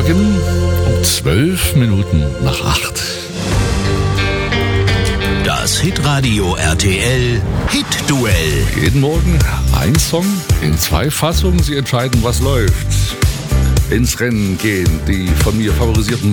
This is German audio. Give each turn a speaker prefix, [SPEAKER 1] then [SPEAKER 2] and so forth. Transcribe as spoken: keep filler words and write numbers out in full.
[SPEAKER 1] Morgen um zwölf Minuten nach acht.
[SPEAKER 2] Das Hitradio R T L Hit-Duell.
[SPEAKER 1] Jeden Morgen ein Song in zwei Fassungen. Sie entscheiden, was läuft. Ins Rennen gehen die von mir favorisierten